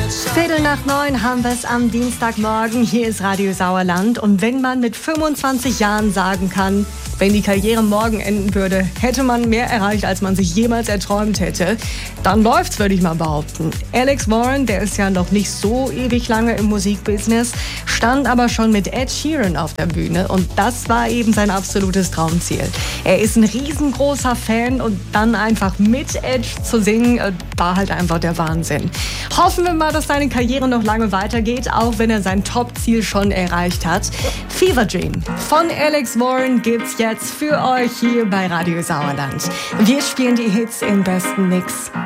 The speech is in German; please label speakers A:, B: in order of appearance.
A: 8:15 haben wir es am Dienstagmorgen. Hier ist Radio Sauerland. Und wenn man mit 25 Jahren sagen kann, wenn die Karriere morgen enden würde, hätte man mehr erreicht, als man sich jemals erträumt hätte, dann läuft's, würde ich mal behaupten. Alex Warren, der ist ja noch nicht so ewig lange im Musikbusiness, stand aber schon mit Ed Sheeran auf der Bühne und das war eben sein absolutes Traumziel. Er ist ein riesengroßer Fan und dann einfach mit Ed zu singen, war halt einfach der Wahnsinn. Hoffen wir mal, dass seine Karriere noch lange weitergeht, auch wenn er sein Top-Ziel schon erreicht hat. Fever Dream von Alex Warren gibt's jetzt für euch hier bei Radio Sauerland. Wir spielen die Hits im besten Mix.